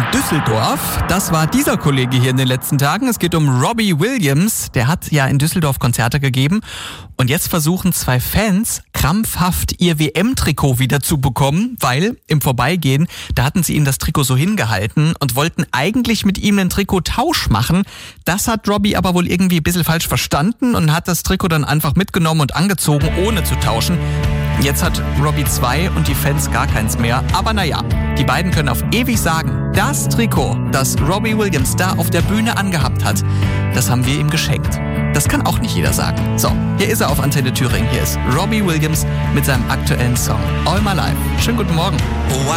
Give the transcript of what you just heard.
in Düsseldorf. Das war dieser Kollege hier in den letzten Tagen. Es geht um Robbie Williams. Der hat ja in Düsseldorf Konzerte gegeben. Und jetzt versuchen 2 Fans krampfhaft ihr WM-Trikot wieder zu bekommen, weil im Vorbeigehen, da hatten sie ihm das Trikot so hingehalten und wollten eigentlich mit ihm einen Trikottausch machen. Das hat Robbie aber wohl irgendwie ein bisschen falsch verstanden und hat das Trikot dann einfach mitgenommen und angezogen, ohne zu tauschen. Jetzt hat Robbie 2 und die Fans gar keins mehr. Aber naja, die beiden können auf ewig sagen, das Trikot, das Robbie Williams da auf der Bühne angehabt hat, das haben wir ihm geschenkt. Das kann auch nicht jeder sagen. So, hier ist er auf Antenne Thüringen. Hier ist Robbie Williams mit seinem aktuellen Song All My Life. Schönen guten Morgen.